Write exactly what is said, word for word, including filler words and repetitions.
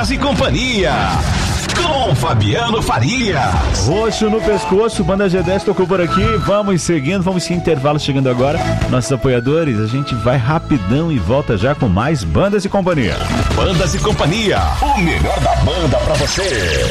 Bandas e Companhia, com Fabiano Farias. Roxo no pescoço, Banda G dez tocou por aqui. Vamos seguindo, vamos sem intervalo chegando agora. Nossos apoiadores, a gente vai rapidão e volta já com mais Bandas e Companhia. Bandas e Companhia, o melhor da banda pra você.